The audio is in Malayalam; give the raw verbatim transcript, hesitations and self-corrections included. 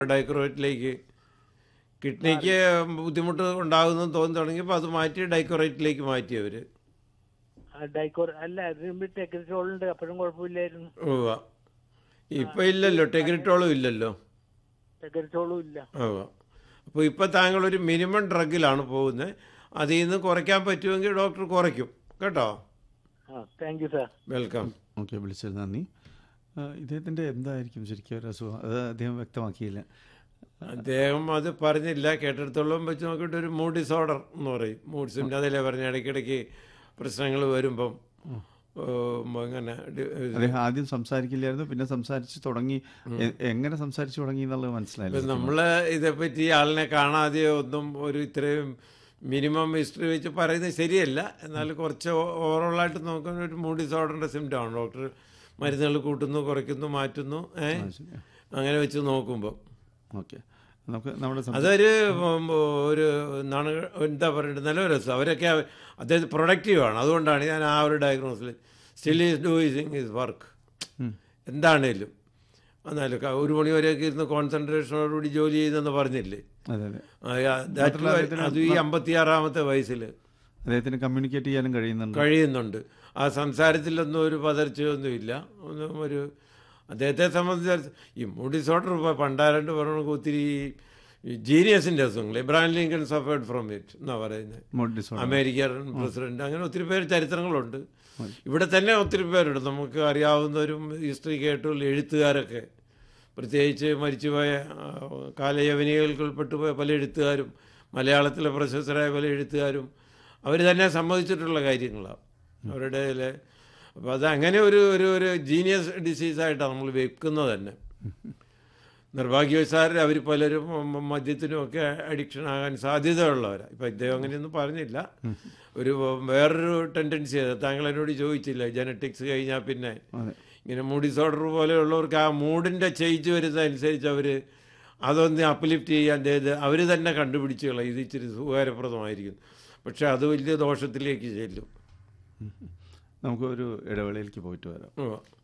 ഡൈക്രോറേറ്റിലേക്ക്. കിഡ്നിക്ക് ബുദ്ധിമുട്ട് ഉണ്ടാകുന്നു തോന്നി തുടങ്ങിയപ്പോൾ അത് മാറ്റി ഡൈക്രോറേറ്റിലേക്ക് മാറ്റി അവർ. ഡൈക്കോർ അല്ല ടെക്രിറ്റോളുണ്ട്, അപ്പോഴും കുഴപ്പമില്ലായിരുന്നു. ഓ, ഇപ്പം ഇല്ലല്ലോ, ടെക്രിറ്റോളും ഇല്ലല്ലോ. ടെക്രിറ്റോളും ഇല്ല. ഓ, അപ്പോൾ ഇപ്പം താങ്കൾ ഒരു മിനിമം ഡ്രഗിലാണ് പോകുന്നത്. അതിൽ നിന്ന് കുറയ്ക്കാൻ പറ്റുമെങ്കിൽ ഡോക്ടർ കുറയ്ക്കും കേട്ടോ. Thank you sir. Welcome. Okay, വിളിച്ചത് നന്ദി. ഇദ്ദേഹത്തിൻ്റെ എന്തായിരിക്കും ശരിക്കും ഒരു അസുഖം? അത് അദ്ദേഹം വ്യക്തമാക്കിയില്ല. അദ്ദേഹം അത് പറഞ്ഞില്ല. കേട്ടിടത്തോളം വെച്ച് നോക്കിയിട്ട് ഒരു മൂഡ് ഡിസോർഡർ എന്ന് പറയും. മൂഡ് സിംറ്റം അതല്ലേ പറഞ്ഞ, ഇടയ്ക്കിടയ്ക്ക് പ്രശ്നങ്ങൾ വരുമ്പം അങ്ങനെ. അദ്ദേഹം ആദ്യം സംസാരിക്കില്ലായിരുന്നു, പിന്നെ സംസാരിച്ച് തുടങ്ങി. എങ്ങനെ സംസാരിച്ചു തുടങ്ങി എന്നുള്ളത് മനസ്സിലായില്ല. നമ്മൾ ഇതേപ്പറ്റി ആളിനെ കാണാതെയോ ഒന്നും ഒരു ഇത്രയും മിനിമം ഹിസ്റ്ററി വെച്ച് പറയുന്നത് ശരിയല്ല. എന്നാൽ കുറച്ച് ഓവറോളായിട്ട് നോക്കുന്ന ഒരു മൂഡ് ഡിസോർഡറിൻ്റെ സിംറ്റമാണ്. ഡോക്ടർ മരുന്നുകൾ കൂട്ടുന്നു, കുറയ്ക്കുന്നു, മാറ്റുന്നു. ഏഹ് അങ്ങനെ വെച്ച് നോക്കുമ്പോൾ ഓക്കെ, നമുക്ക് നമ്മുടെ അതൊരു ഒരു എന്താണ് എന്താ പറയുക, നല്ല രസം. അവരൊക്കെ അദ്ദേഹം പ്രൊഡക്റ്റീവാണ്. അതുകൊണ്ടാണ് ഞാൻ ആ ഒരു ഡയഗ്നോസിൽ still is doing his work. എന്താണേലും എന്നാലും ഒരു മണി വരെയൊക്കെ ഇരുന്ന് കോൺസെൻട്രേഷനോടുകൂടി ജോലി ചെയ്തെന്ന് പറഞ്ഞില്ലേ. അത് ഈ അമ്പത്തിയാറാമത്തെ വയസ്സിൽ അദ്ദേഹത്തിന് കമ്മ്യൂണിക്കേറ്റ് ചെയ്യാനും കഴിയുന്നുണ്ട് കഴിയുന്നുണ്ട് ആ സംസാരത്തിലൊന്നും ഒരു പതർച്ചയൊന്നും ഇല്ല. ഒന്നും ഒരു അദ്ദേഹത്തെ സംബന്ധിച്ച് ഈ മൂഡ് ഡിസോർഡർ പണ്ടാരണ്ട് പറഞ്ഞ ഒത്തിരി ജീനിയസിൻ്റെ അസുഖങ്ങൾ. Ibrahim Lincoln suffered from it എന്നാ പറയുന്നത്. അമേരിക്കൻ പ്രസിഡന്റ്, അങ്ങനെ ഒത്തിരി പേര് ചരിത്രങ്ങളുണ്ട്. ഇവിടെ തന്നെ ഒത്തിരി പേരുണ്ട് നമുക്ക് അറിയാവുന്നവരും ഹിസ്റ്ററി കേട്ടുള്ള എഴുത്തുകാരൊക്കെ. പ്രത്യേകിച്ച് മരിച്ചുപോയ കാലയവനികൾക്കുൾപ്പെട്ടുപോയ പല എഴുത്തുകാരും, മലയാളത്തിലെ പ്രശസ്തരായ പല എഴുത്തുകാരും അവർ തന്നെ സമ്മതിച്ചിട്ടുള്ള കാര്യങ്ങളാണ് അവരുടെ. അപ്പോൾ അത് അങ്ങനെ ഒരു ഒരു ഒരു ജീനിയസ് ഡിസീസായിട്ടാണ് നമ്മൾ വെക്കുന്നത് തന്നെ. നിർഭാഗ്യവശാൽ അവർ പലരും മദ്യത്തിനുമൊക്കെ അഡിക്ഷൻ ആകാൻ സാധ്യതയുള്ളവരാണ്. ഇപ്പം ഇദ്ദേഹം അങ്ങനെയൊന്നും പറഞ്ഞില്ല. ഒരു വേറൊരു ടെൻഡൻസി അത് താങ്കൾ എന്നോട് ചോദിച്ചില്ല, ജനറ്റിക്സ് കഴിഞ്ഞാൽ പിന്നെ ഇങ്ങനെ മൂഡ് ഡിസോർഡർ പോലെയുള്ളവർക്ക് ആ മൂഡിൻ്റെ ചേഞ്ച് വരുന്നതനുസരിച്ച് അവർ അതൊന്ന് അപ്ലിഫ്റ്റ് ചെയ്യാൻ ചെയ്ത് അവർ തന്നെ കണ്ടുപിടിച്ച് കളയും ഇത് ഇച്ചിരി സുഖകരപ്രദമായിരിക്കും. പക്ഷെ അത് വലിയ ദോഷത്തിലേക്ക് ചെല്ലും. നമുക്ക് ഒരു ഇടവേളയിലേക്ക് പോയിട്ട് വരാം.